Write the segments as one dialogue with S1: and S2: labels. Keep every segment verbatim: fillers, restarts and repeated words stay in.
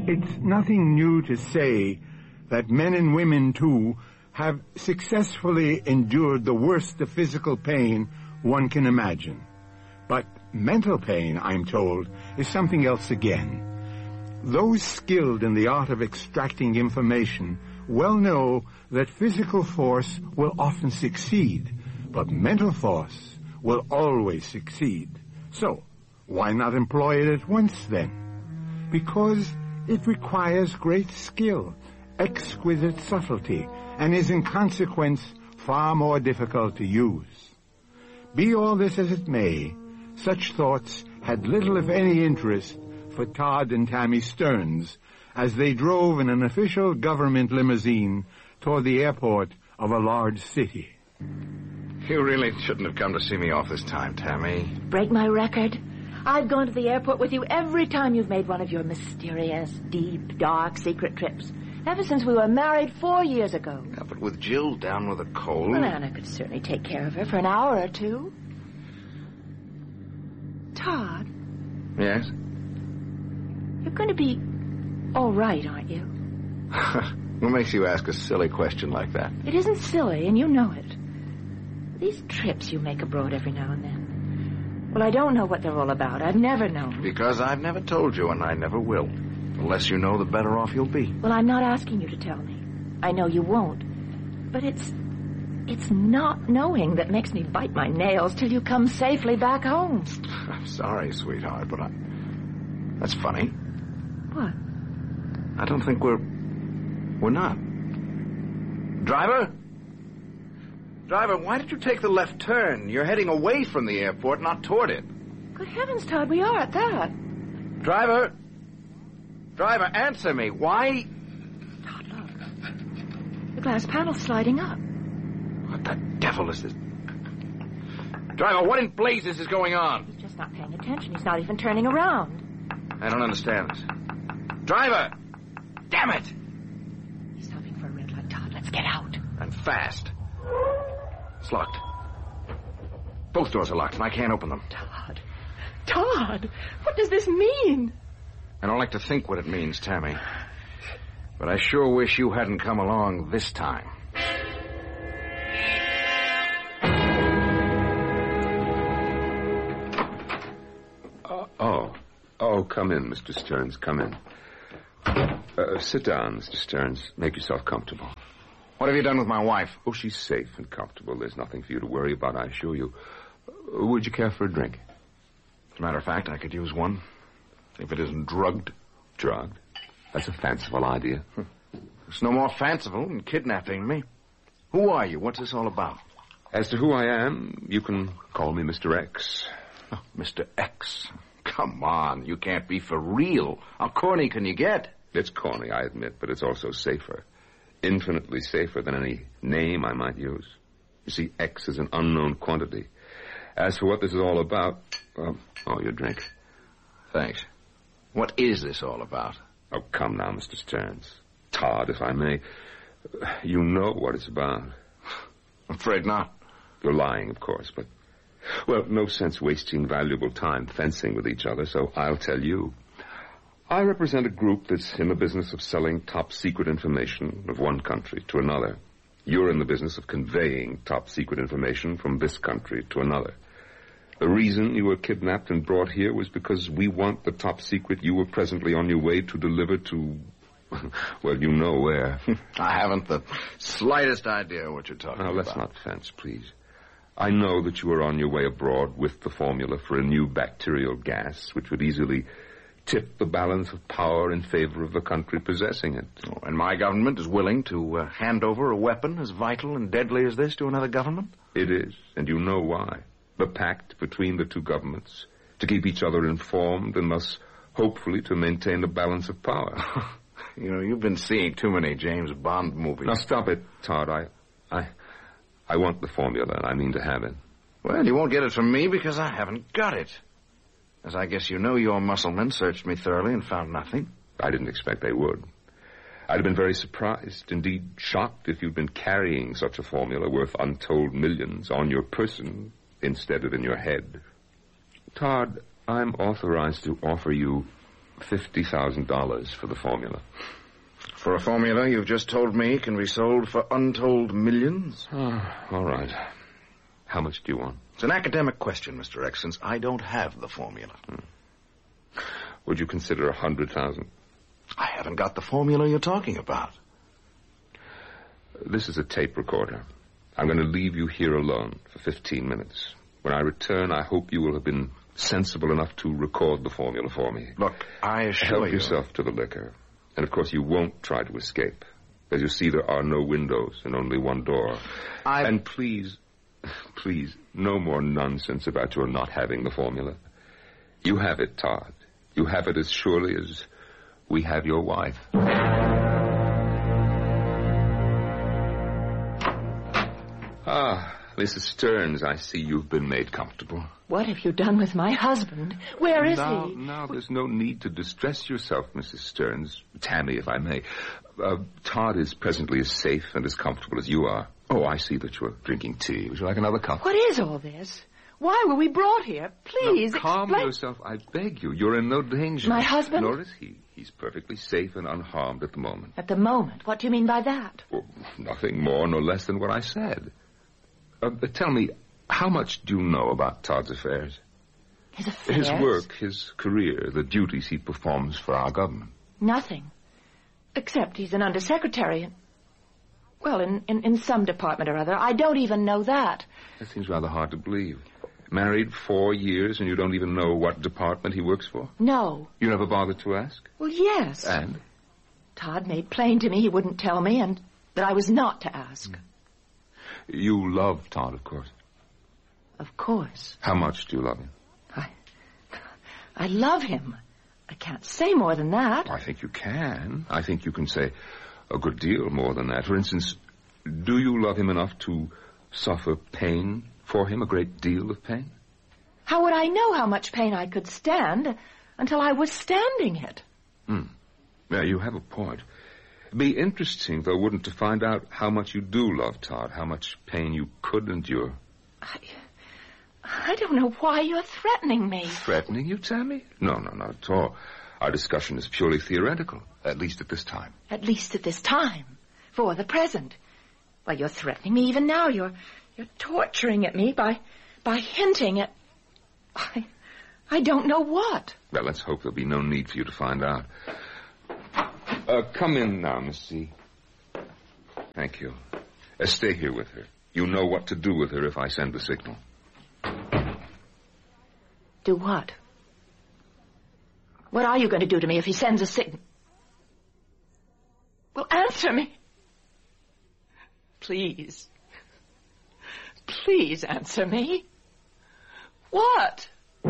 S1: It's nothing new to say that men and women, too, have successfully endured the worst of physical pain one can imagine. But mental pain, I'm told, is something else again. Those skilled in the art of extracting information well know that physical force will often succeed, but mental force will always succeed. So, why not employ it at once, then? Because it requires great skill, exquisite subtlety, and is in consequence far more difficult to use. Be all this as it may, such thoughts had little if any interest for Todd and Tammy Stearns as they drove in an official government limousine toward the airport of a large city.
S2: You really shouldn't have come to see me off this time, Tammy.
S3: Break my record? I've gone to the airport with you every time you've made one of your mysterious, deep, dark, secret trips. Ever since we were married four years ago.
S2: Yeah, but with Jill down with a cold...
S3: Well, Anna could certainly take care of her for an hour or two. Todd?
S2: Yes?
S3: You're going to be all right, aren't you?
S2: What makes you ask a silly question like that?
S3: It isn't silly, and you know it. These trips you make abroad every now and then. Well, I don't know what they're all about. I've never known.
S2: Because I've never told you, and I never will. The less you know, the better off you'll be.
S3: Well, I'm not asking you to tell me. I know you won't. But it's... it's not knowing that makes me bite my nails till you come safely back home.
S2: I'm sorry, sweetheart, but I... That's funny.
S3: What?
S2: I don't think we're... We're not. Driver? Driver, why did you take the left turn? You're heading away from the airport, not toward it.
S3: Good heavens, Todd, we are at that.
S2: Driver? Driver, answer me. Why?
S3: Todd, look. The glass panel's sliding up.
S2: What the devil is this? Driver, what in blazes is going on?
S3: He's just not paying attention. He's not even turning around.
S2: I don't understand this. Driver! Damn it!
S3: He's stopping for a red light, Todd. Let's get out.
S2: And fast. It's locked. Both doors are locked, and I can't open them.
S3: Todd. Todd! What does this mean?
S2: I don't like to think what it means, Tammy. But I sure wish you hadn't come along this time.
S4: Uh, oh. Oh, come in, Mister Stearns. Come in. Uh, sit down, Mister Stearns. Make yourself comfortable.
S2: What have you done with my wife?
S4: Oh, she's safe and comfortable. There's nothing for you to worry about, I assure you. Uh, would you care for a drink?
S2: As a matter of fact, I could use one. If it isn't drugged.
S4: Drugged? That's a fanciful idea.
S2: It's no more fanciful than kidnapping me. Who are you? What's this all about?
S4: As to who I am, you can call me Mister X.
S2: Oh, Mister X. Come on, you can't be for real. How corny can you get?
S4: It's corny, I admit, but it's also safer. Infinitely safer than any name I might use. You see, X is an unknown quantity. As for what this is all about, well, oh, your drink.
S2: Thanks. What is this all about?
S4: Oh, come now, Mister Stearns. Todd, if I may. You know what it's about.
S2: I'm afraid not.
S4: You're lying, of course, but... Well, no sense wasting valuable time fencing with each other, so I'll tell you. I represent a group that's in the business of selling top-secret information of one country to another. You're in the business of conveying top-secret information from this country to another. The reason you were kidnapped and brought here was because we want the top secret you were presently on your way to deliver to, well, you know where.
S2: I haven't the slightest idea what you're talking
S4: now,
S2: about.
S4: let's not fence, please. I know that you were on your way abroad with the formula for a new bacterial gas, which would easily tip the balance of power in favor of the country possessing it.
S2: Oh, and my government is willing to uh, hand over a weapon as vital and deadly as this to another government?
S4: It is, and you know why. The pact between the two governments, to keep each other informed and thus, hopefully, to maintain the balance of power.
S2: You know, you've been seeing too many James Bond movies.
S4: Now, stop it, Todd. I, I, I want the formula, and I mean to have it.
S2: Well, you won't get it from me because I haven't got it. As I guess you know, your musclemen searched me thoroughly and found nothing.
S4: I didn't expect they would. I'd have been very surprised, indeed shocked, if you'd been carrying such a formula worth untold millions on your person instead of in your head. Todd, I'm authorized to offer you fifty thousand dollars for the formula.
S2: For a formula you've just told me can be sold for untold millions?
S4: Oh, all right. How much do you want?
S2: It's an academic question, Mister X, since I don't have the formula.
S4: Hmm. Would you consider a hundred thousand?
S2: I haven't got the formula you're talking about.
S4: This is a tape recorder. I'm going to leave you here alone for fifteen minutes. When I return, I hope you will have been sensible enough to record the formula for me.
S2: Look, I assure
S4: Help
S2: you...
S4: yourself to the liquor. And, of course, you won't try to escape. As you see, there are no windows and only one door.
S2: I...
S4: And please, please, no more nonsense about your not having the formula. You have it, Todd. You have it as surely as we have your wife. Ah, Missus Stearns, I see you've been made comfortable.
S3: What have you done with my husband? Where is
S4: now,
S3: he?
S4: Now, there's no need to distress yourself, Missus Stearns. Tammy, if I may. Uh, Todd is presently as safe and as comfortable as you are. Oh, I see that you're drinking tea. Would you like another cup?
S3: What is all this? Why were we brought here? Please,
S4: now, calm
S3: explain...
S4: yourself, I beg you. You're in no danger.
S3: My husband?
S4: Nor is he. He's perfectly safe and unharmed at the moment.
S3: At the moment? What do you mean by that?
S4: Well, nothing more nor less than what I said. Uh, tell me, how much do you know about Todd's affairs?
S3: His affairs?
S4: His work, his career, the duties he performs for our government.
S3: Nothing. Except he's an undersecretary. Well, in, in, in some department or other. I don't even know that.
S4: That seems rather hard to believe. Married four years and you don't even know what department he works for?
S3: No.
S4: You never bothered to ask?
S3: Well, yes.
S4: And?
S3: Todd made plain to me he wouldn't tell me and that I was not to ask.
S4: Mm. You love Todd, of course.
S3: Of course.
S4: How much do you love him?
S3: I... I love him. I can't say more than that.
S4: I think you can. I think you can say a good deal more than that. For instance, do you love him enough to suffer pain for him, a great deal of pain?
S3: How would I know how much pain I could stand until I was standing it?
S4: Hmm. Yeah, you have a point. Be interesting, though, wouldn't, to find out how much you do love Todd, how much pain you could endure.
S3: I... I don't know why you're threatening me.
S4: Threatening you, Tammy? No, no, not at all. Our discussion is purely theoretical, at least at this time.
S3: At least at this time. For the present. Well, you're threatening me even now. You're you're torturing at me by by hinting at... I, I don't know what.
S4: Well, let's hope there'll be no need for you to find out. Uh, come in now, Miss C. Thank you. Uh, stay here with her. You know what to do with her if I send the signal.
S3: Do what? What are you going to do to me if he sends a signal? Well, answer me. Please. Please answer me. What?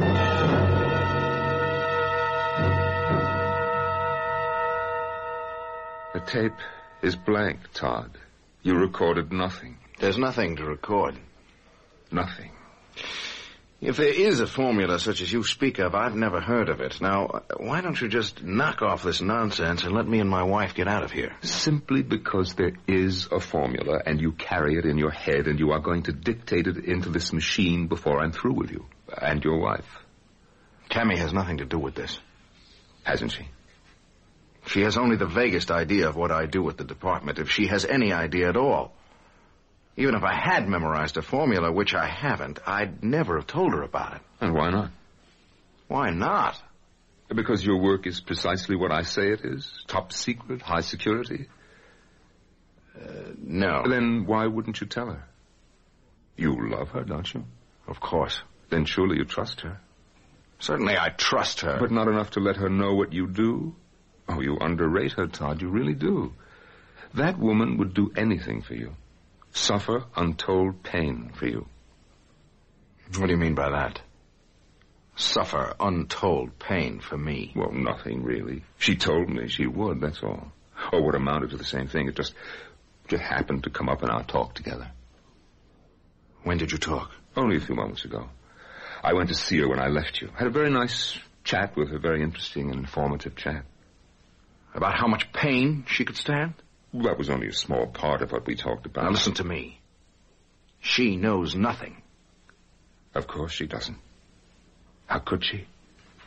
S4: The tape is blank, Todd. You recorded nothing.
S2: There's nothing to record.
S4: Nothing.
S2: If there is a formula such as you speak of, I've never heard of it. Now, why don't you just knock off this nonsense and let me and my wife get out of here?
S4: Simply because there is a formula and you carry it in your head and you are going to dictate it into this machine before I'm through with you. And your wife.
S2: Tammy has nothing to do with this.
S4: Hasn't she?
S2: She has only the vaguest idea of what I do at the department, if she has any idea at all. Even if I had memorized a formula, which I haven't, I'd never have told her about it.
S4: And why not?
S2: Why not?
S4: Because your work is precisely what I say it is? Top secret, high security?
S2: Uh, no.
S4: Then why wouldn't you tell her? You love her, don't you?
S2: Of course.
S4: Then surely you trust her.
S2: Certainly I trust her.
S4: But not enough to let her know what you do? Oh, you underrate her, Todd. You really do. That woman would do anything for you. Suffer untold pain for you.
S2: What do you mean by that? Suffer untold pain for me?
S4: Well, nothing, really. She told me she would, that's all. Or what amounted to the same thing. It just, just happened to come up in our talk together.
S2: When did you talk?
S4: Only a few moments ago. I went to see her when I left you. Had a very nice chat with her, very interesting and informative chat.
S2: About how much pain she could stand?
S4: Well, that was only a small part of what we talked about.
S2: Now listen to me. She knows nothing.
S4: Of course she doesn't. How could she?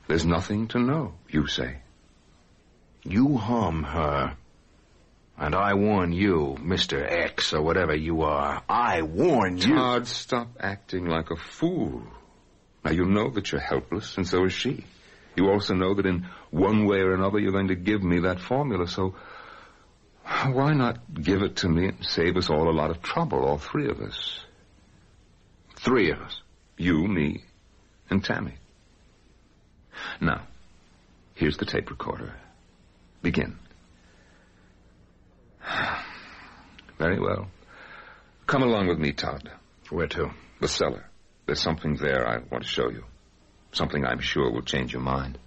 S4: There's nothing to know, you say.
S2: You harm her. And I warn you, Mister X, or whatever you are. I warn you.
S4: Todd, stop acting like a fool. Now, you know that you're helpless, and so is she. You also know that in one way or another you're going to give me that formula, so why not give it to me and save us all a lot of trouble, all three of us?
S2: Three of us?
S4: You, me, and Tammy. Now, here's the tape recorder. Begin. Very well. Come along with me, Todd.
S2: Where to?
S4: The cellar. There's something there I want to show you. Something I'm sure will change your mind.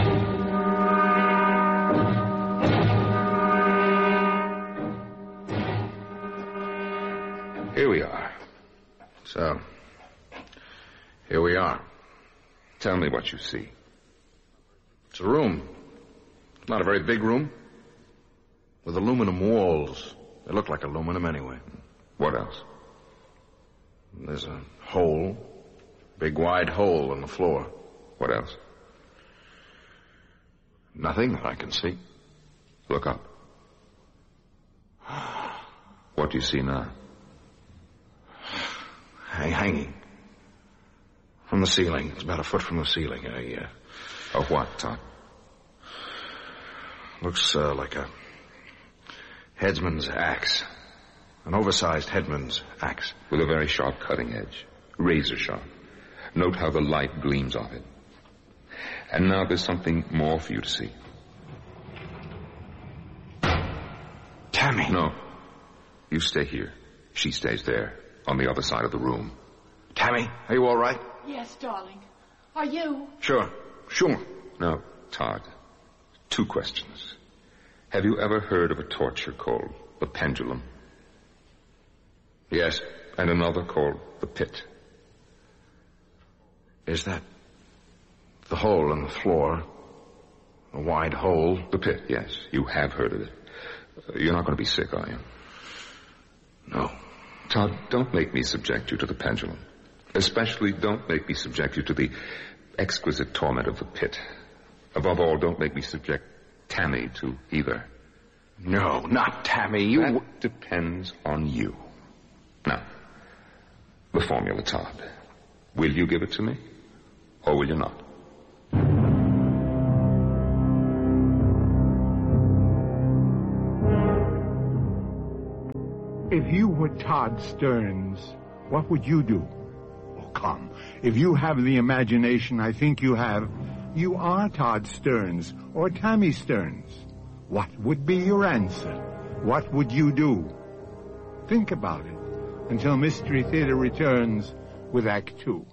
S2: Here we are. So, here we are.
S4: Tell me what you see.
S2: It's a room. Not a very big room. With aluminum walls. They look like aluminum anyway.
S4: What else?
S2: There's a hole. Big wide hole in the floor.
S4: What else?
S2: Nothing that I can see.
S4: Look up. What do you see now?
S2: Hang, hanging. From the ceiling. It's about a foot from the ceiling. A, uh,
S4: A what, Todd?
S2: Looks uh, like a headsman's axe. An oversized headsman's axe.
S4: With a very sharp cutting edge. Razor sharp. Note how the light gleams off it. And now there's something more for you to see.
S2: Tammy.
S4: No. You stay here. She stays there, on the other side of the room.
S2: Tammy, are you all right?
S3: Yes, darling. Are you?
S2: Sure. Sure.
S4: Now, Todd, two questions. Have you ever heard of a torture called the pendulum?
S2: Yes.
S4: And another called the pit?
S2: Is that the hole in the floor? A wide hole?
S4: The pit, yes. You have heard of it. Uh, you're not going to be sick, are you?
S2: No.
S4: Todd, don't make me subject you to the pendulum. Especially don't make me subject you to the exquisite torment of the pit. Above all, don't make me subject Tammy to either.
S2: No, not Tammy. You...
S4: That depends on you. Now, the formula, Todd. Will you give it to me? Or will you not?
S1: If you were Todd Stearns, what would you do? Oh, come. If you have the imagination I think you have, you are Todd Stearns or Tammy Stearns. What would be your answer? What would you do? Think about it until Mystery Theater returns with Act Two.